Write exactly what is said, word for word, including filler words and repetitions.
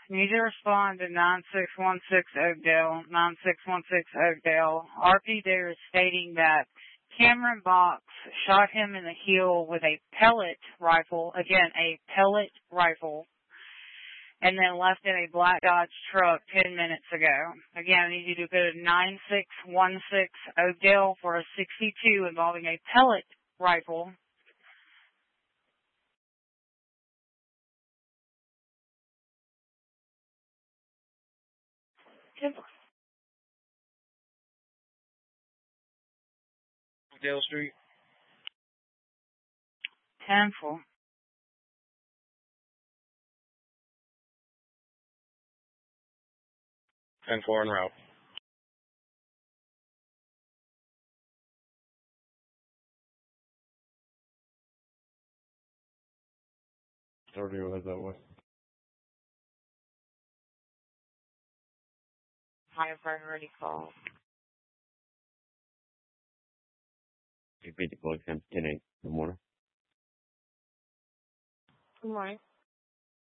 Need to respond to nine six one six Oakdale, nine six one six Oakdale. R P D is stating that Cameron Box shot him in the heel with a pellet rifle, again, a pellet rifle, and then left in a black Dodge truck ten minutes ago. Again, I need you to go to nine six one six Oakdale for a sixty-two involving a pellet rifle. Oakdale Street. Tenfold. ten four en route. thirty was that way. High priority call. You beat the boy ten eight in the morning. Good morning.